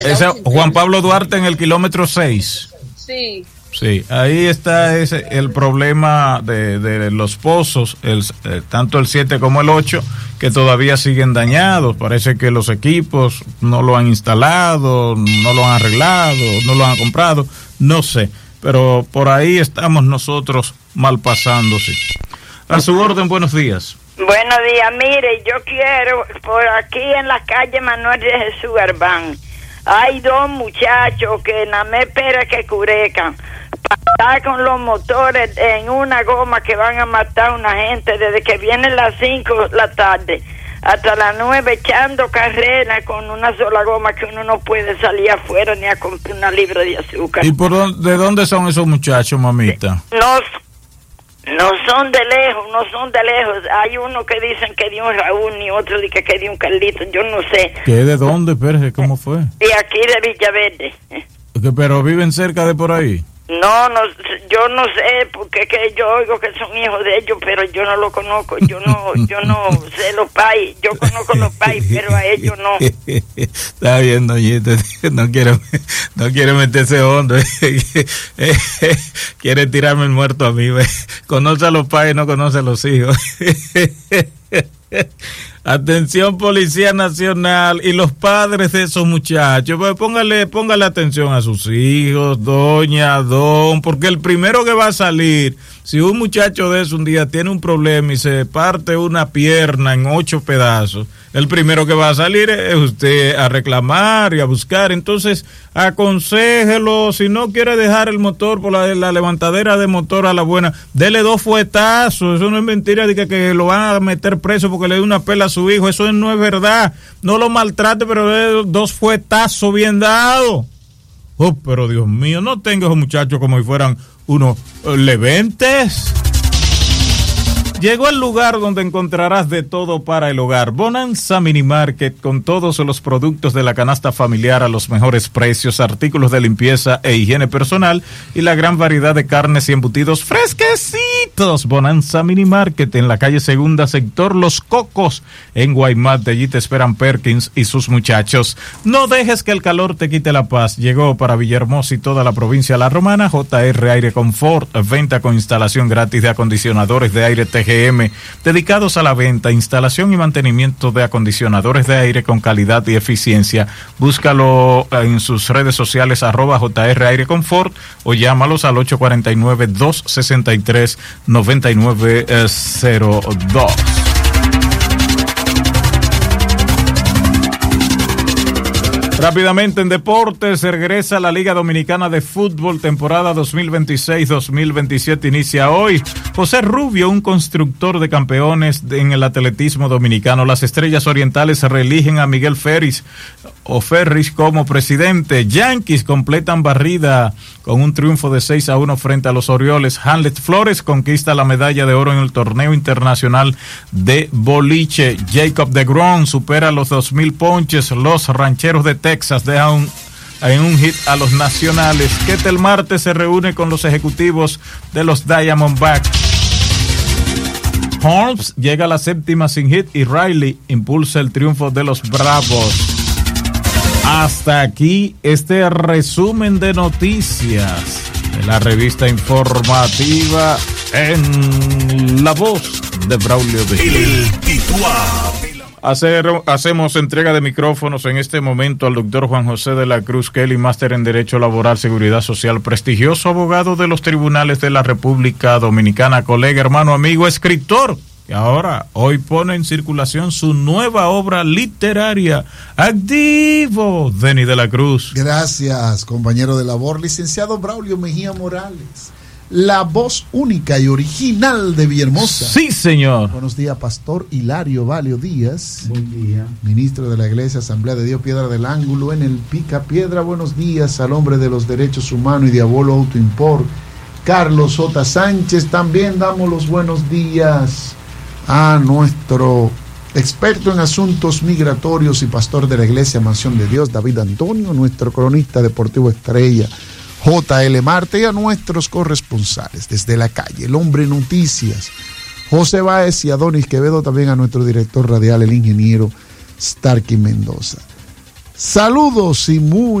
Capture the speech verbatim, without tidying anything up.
Ese Juan Pablo Duarte en el kilómetro seis. Sí. Sí, ahí está ese el problema de, de los pozos, el, eh, tanto el siete como el ocho, que todavía siguen dañados. Parece que los equipos no lo han instalado, no lo han arreglado, no lo han comprado, no sé. Pero por ahí estamos nosotros mal pasándose. A su orden, buenos días. Buenos días, mire, yo quiero, por aquí en la calle Manuel de Jesús Garbán, hay dos muchachos que nada me espera que curecan, para estar con los motores en una goma que van a matar a una gente desde que vienen las cinco de la tarde hasta las nueve echando carrera con una sola goma que uno no puede salir afuera ni a comprar una libra de azúcar. ¿Y por dónde, de dónde son esos muchachos, mamita? No, no son de lejos, no son de lejos. Hay uno que dicen que dio un Raúl y otro dice que dio un Carlito, yo no sé. ¿Qué de dónde, Pérez? ¿Cómo fue? De aquí de Villaverde. ¿Pero viven cerca de por ahí? No, no, yo no sé, porque que yo oigo que son hijos de ellos, pero yo no lo conozco, yo no, yo no sé los pais, yo conozco los pais, pero a ellos no. Está bien, doñita, no quiero, no quiero meterse hondo, quiere tirarme el muerto a mí, conoce a los pais, no conoce a los hijos. Atención, Policía Nacional y los padres de esos muchachos, pues póngale, póngale atención a sus hijos, doña, don, porque el primero que va a salir, si un muchacho de eso un día tiene un problema y se parte una pierna en ocho pedazos, el primero que va a salir es usted a reclamar y a buscar. Entonces, aconséjelo, si no quiere dejar el motor por la, la levantadera de motor a la buena, dele dos fuetazos. Eso no es mentira de que, que lo van a meter preso porque le dio una pela a su hijo, eso no es verdad. No lo maltrate, pero dele dos fuetazos bien dados. Oh, pero Dios mío, no tenga esos muchachos como si fueran unos uh, leventes. Llegó el lugar donde encontrarás de todo para el hogar. Bonanza Mini Market, con todos los productos de la canasta familiar a los mejores precios, artículos de limpieza e higiene personal y la gran variedad de carnes y embutidos fresquecitos. Bonanza Mini Market en la calle Segunda, sector Los Cocos, en Guaymas. De allí te esperan Perkins y sus muchachos. No dejes que el calor te quite la paz. Llegó para Villahermosa y toda la provincia La Romana J R Aire Confort, venta con instalación gratis de acondicionadores de aire T G M, dedicados a la venta, instalación y mantenimiento de acondicionadores de aire con calidad y eficiencia. Búscalo en sus redes sociales arroba J R Aire Confort o llámalos al ocho cuatro nueve, dos seis tres, nueve nueve cero dos. Rápidamente en deportes, regresa la Liga Dominicana de Fútbol, temporada dos mil veintiséis dos mil veintisiete, inicia hoy. José Rubio, un constructor de campeones en el atletismo dominicano. Las Estrellas Orientales reeligen a Miguel Ferris o Ferris como presidente. Yankees completan barrida con un triunfo de seis a uno frente a los Orioles. Hamlet Flores conquista la medalla de oro en el torneo internacional de boliche. Jacob deGrom supera los dos mil ponches. Los Rancheros de Texas dejan en un hit a los Nacionales. Ketel Marte se reúne con los ejecutivos de los Diamondbacks. Holmes llega a la séptima sin hit y Riley impulsa el triunfo de los Bravos. Hasta aquí este resumen de noticias de la revista informativa en La Voz de Braulio Vigil. Hacer, hacemos entrega de micrófonos en este momento al doctor Juan José de la Cruz Kelly, máster en Derecho Laboral, Seguridad Social, prestigioso abogado de los tribunales de la República Dominicana, colega, hermano, amigo, escritor, que ahora, hoy pone en circulación su nueva obra literaria, Activo, Denny de la Cruz. Gracias, compañero de labor, licenciado Braulio Mejía Morales. La voz única y original de Villahermosa. Sí, señor. Buenos días, Pastor Hilario Valio Díaz. Buen día. Ministro de la Iglesia, Asamblea de Dios, Piedra del Ángulo, en el Pica Piedra. Buenos días al hombre de los derechos humanos y de Abolo Auto Import, Carlos J. Sánchez. También damos los buenos días a nuestro experto en asuntos migratorios y pastor de la Iglesia Mansión de Dios, David Antonio, nuestro cronista deportivo estrella, J L Marte, y a nuestros corresponsales desde la calle, el hombre noticias, José Báez, y Adonis Quevedo, también a nuestro director radial, el ingeniero Starky Mendoza. Saludos y muy